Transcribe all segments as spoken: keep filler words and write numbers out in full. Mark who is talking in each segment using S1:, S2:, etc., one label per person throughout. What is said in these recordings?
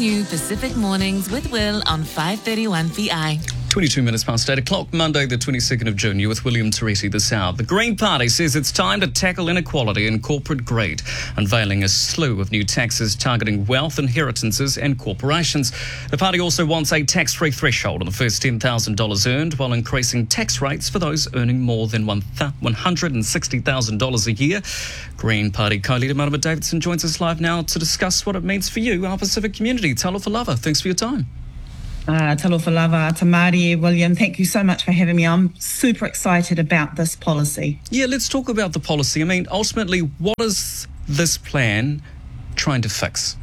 S1: new Pacific Mornings with Will on five thirty-one P I.
S2: twenty-two minutes past eight o'clock, Monday the twenty-second of June. You're with William Teresi this hour. The Green Party says it's time to tackle inequality and corporate greed, unveiling a slew of new taxes targeting wealth, inheritances and corporations. The party also wants a tax-free threshold on the first ten thousand dollars earned, while increasing tax rates for those earning more than one hundred sixty thousand dollars a year. Green Party co-leader Marama Davidson joins us live now to discuss what it means for you, our Pacific community. Talofa lava, thanks for your time.
S3: Uh, talofa lava, tamari, William, thank you so much for having me. I'm super excited about this policy.
S2: Yeah, let's talk about the policy. I mean, ultimately, what is this plan trying to fix?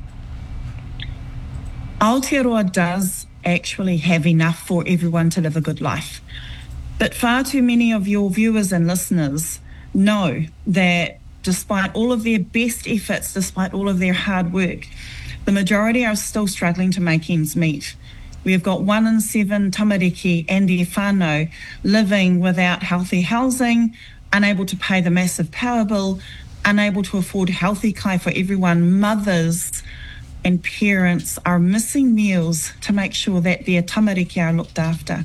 S3: Aotearoa does actually have enough for everyone to live a good life. But far too many of your viewers and listeners know that despite all of their best efforts, despite all of their hard work, the majority are still struggling to make ends meet. We have got one in seven tamariki and their whānau living without healthy housing, unable to pay the massive power bill, unable to afford healthy kai for everyone. Mothers and parents are missing meals to make sure that their tamariki are looked after.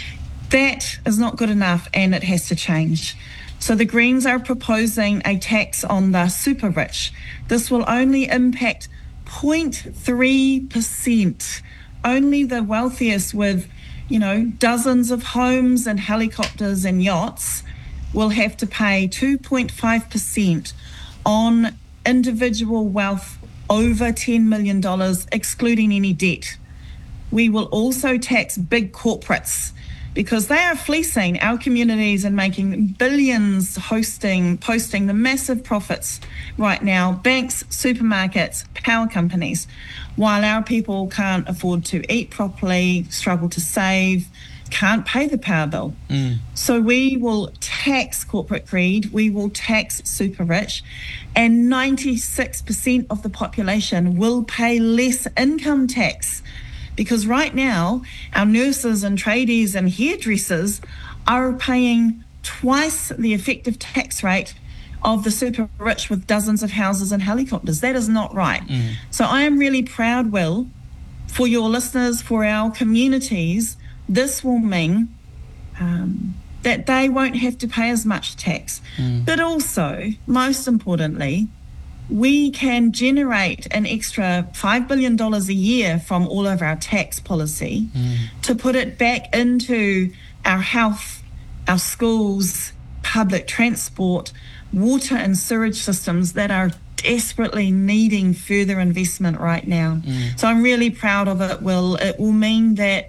S3: That is not good enough, and it has to change. So the Greens are proposing a tax on the super rich. This will only impact zero point three percent. Only the wealthiest with, you know, dozens of homes and helicopters and yachts will have to pay two point five percent on individual wealth over ten million dollars, excluding any debt. We will also tax big corporates because they are fleecing our communities and making billions hosting, posting the massive profits right now. Banks, supermarkets, power companies, while our people can't afford to eat properly, struggle to save, can't pay the power bill. Mm. So we will tax corporate greed, we will tax super rich, and ninety-six percent of the population will pay less income tax. Because right now, our nurses and tradies and hairdressers are paying twice the effective tax rate of the super rich with dozens of houses and helicopters. That is not right. Mm. So I am really proud, Will, for your listeners, for our communities. This will mean um, that they won't have to pay as much tax. Mm. But also, most importantly, we can generate an extra five billion dollars a year from all of our tax policy mm. to put it back into our health, our schools, public transport, water and sewage systems that are desperately needing further investment right now. Mm. So I'm really proud of it, Will. It will mean that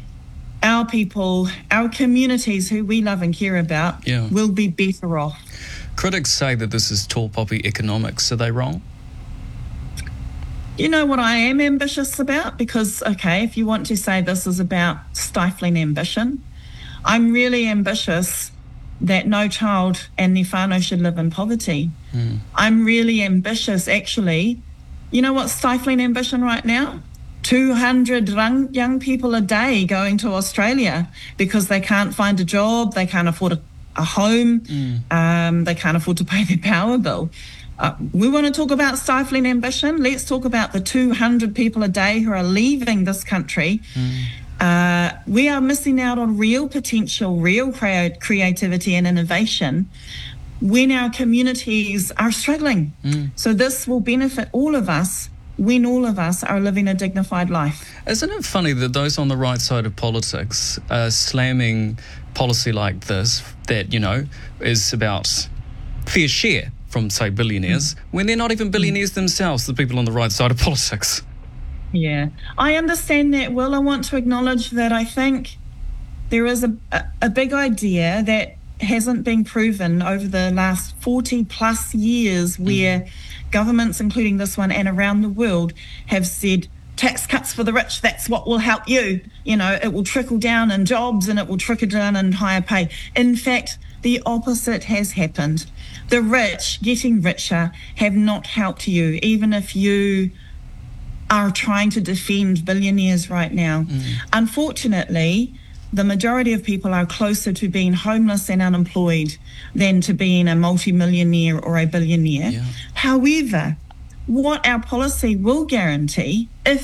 S3: our people, our communities who we love and care about yeah. will be better off.
S2: Critics say that this is tall poppy economics. Are they wrong?
S3: You know what I am ambitious about? Because, okay, if you want to say this is about stifling ambition, I'm really ambitious that no child and their whānau should live in poverty. Mm. I'm really ambitious, actually. You know what's stifling ambition right now? two hundred young people a day going to Australia because they can't find a job, they can't afford a a home, mm. um, they can't afford to pay their power bill. Uh, we want to talk about stifling ambition. Let's talk about the two hundred people a day who are leaving this country. Mm. Uh, we are missing out on real potential, real crea- creativity and innovation when our communities are struggling. Mm. So this will benefit all of us when all of us are living a dignified life.
S2: Isn't it funny that those on the right side of politics are slamming policy like this that, you know, is about fair share from, say, billionaires, mm. when they're not even billionaires mm. themselves, the people on the right side of politics?
S3: Yeah, I understand that, Will. I want to acknowledge that I think there is a, a, a big idea that hasn't been proven over the last forty plus years where mm. governments, including this one and around the world, have said tax cuts for the rich, that's what will help you. You know, it will trickle down in jobs and it will trickle down in higher pay. In fact, the opposite has happened. The rich getting richer have not helped you, even if you are trying to defend billionaires right now. Mm. Unfortunately, the majority of people are closer to being homeless and unemployed than to being a multimillionaire or a billionaire. Yeah. However, what our policy will guarantee, if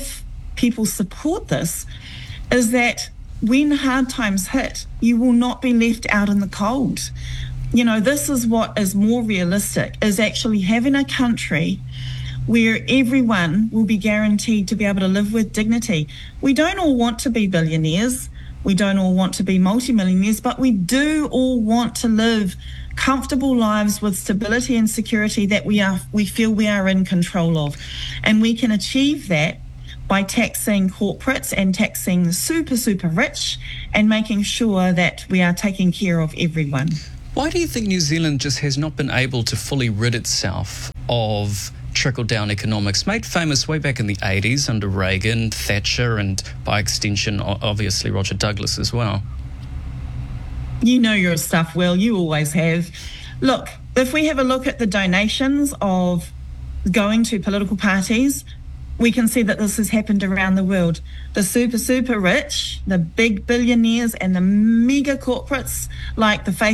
S3: people support this is that when hard times hit, you will not be left out in the cold. You know, this is what is more realistic, is actually having a country where everyone will be guaranteed to be able to live with dignity. We don't all want to be billionaires. We don't all want to be multimillionaires, but we do all want to live comfortable lives with stability and security that we are, we feel we are in control of. And we can achieve that by taxing corporates and taxing the super, super rich and making sure that we are taking care of everyone.
S2: Why do you think New Zealand just has not been able to fully rid itself of trickle-down economics, made famous way back in the eighties under Reagan, Thatcher, and by extension, obviously, Roger Douglas as well?
S3: You know your stuff well, you always have. Look, if we have a look at the donations of going to political parties, we can see that this has happened around the world. The super, super rich, the big billionaires and the mega corporates like the